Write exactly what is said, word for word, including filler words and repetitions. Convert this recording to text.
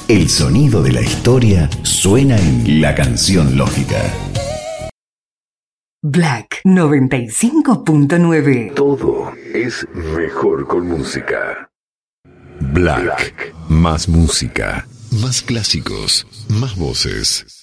El sonido de la historia suena en La Canción Lógica. Black noventa y cinco punto nueve. Todo es mejor con música. Black. Más música, más clásicos, más voces.